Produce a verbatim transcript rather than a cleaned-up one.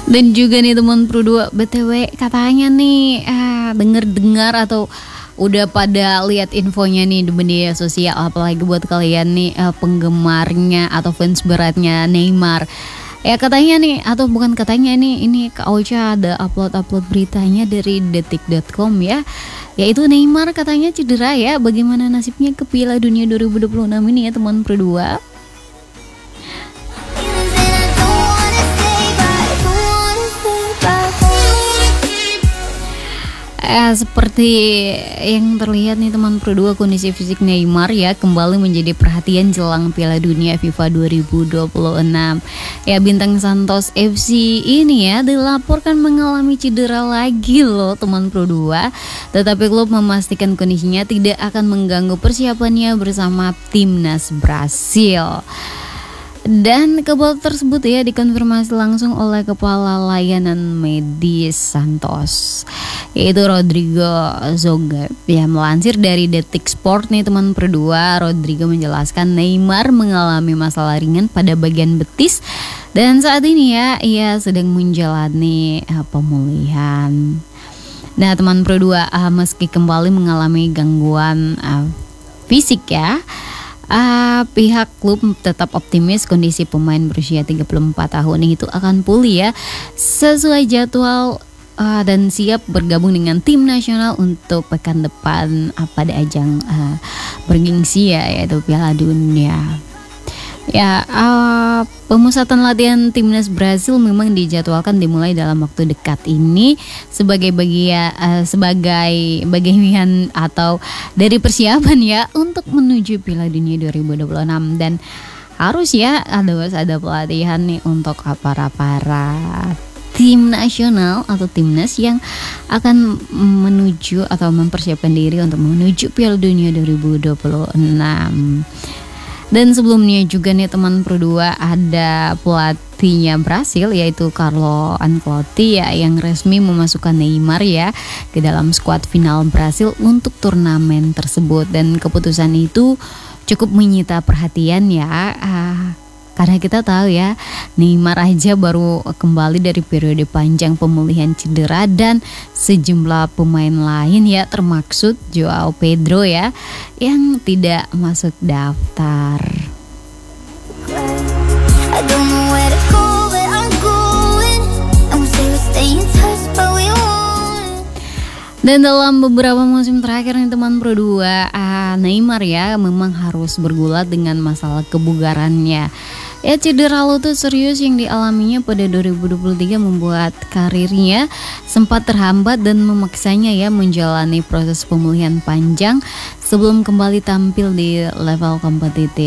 Dan juga nih teman Pro dua, B T W katanya nih ah, dengar-dengar atau udah pada lihat infonya nih di media sosial, apalagi buat kalian nih eh, penggemarnya atau fans beratnya Neymar. Ya katanya nih, atau bukan katanya nih, ini Kak Ocha ada upload-upload beritanya dari detik dot com ya. Yaitu Neymar katanya cedera ya. Bagaimana nasibnya ke Piala Dunia dua ribu dua puluh enam ini ya teman Pro dua? Eh, seperti yang terlihat nih teman Pro dua, kondisi fisik Neymar ya kembali menjadi perhatian jelang Piala Dunia FIFA dua ribu dua puluh enam. Ya, bintang Santos F C ini ya dilaporkan mengalami cedera lagi loh teman Pro dua. Tetapi klub memastikan kondisinya tidak akan mengganggu persiapannya bersama timnas Brasil. Dan kabar tersebut ya dikonfirmasi langsung oleh kepala layanan medis Santos, yaitu Rodrigo Zoga. Ya, melansir dari Detik Sport nih teman Pro dua, Rodrigo menjelaskan Neymar mengalami masalah ringan pada bagian betis dan saat ini ya ia sedang menjalani uh, pemulihan. Nah teman Pro dua, uh, meski kembali mengalami gangguan uh, fisik ya, Uh, pihak klub tetap optimis kondisi pemain berusia tiga puluh empat tahun itu akan pulih ya sesuai jadwal uh, dan siap bergabung dengan tim nasional untuk pekan depan uh, pada ajang uh, bergengsi ya, yaitu Piala Dunia. Ya, uh, pemusatan latihan timnas Brasil memang dijadwalkan dimulai dalam waktu dekat ini sebagai bagian uh, sebagai bagian atau dari persiapan ya untuk menuju Piala Dunia dua ribu dua puluh enam, dan harus ya ada ada pelatihan nih untuk para para tim nasional atau timnas yang akan menuju atau mempersiapkan diri untuk menuju Piala Dunia dua ribu dua puluh enam. Dan sebelumnya juga nih teman Pro dua, ada pelatihnya Brasil yaitu Carlo Ancelotti ya yang resmi memasukkan Neymar ya ke dalam skuad final Brasil untuk turnamen tersebut, dan keputusan itu cukup menyita perhatian ya. Ah, karena kita tahu ya Neymar aja baru kembali dari periode panjang pemulihan cedera, dan sejumlah pemain lain ya termaksud Joao Pedro ya yang tidak masuk daftar. Dan dalam beberapa musim terakhir nih teman Pro dua, ah, Neymar ya memang harus bergulat dengan masalah kebugarannya. Ya, cedera lutut serius yang dialaminya pada dua ribu dua puluh tiga membuat karirnya sempat terhambat dan memaksanya ya menjalani proses pemulihan panjang sebelum kembali tampil di level kompetitif.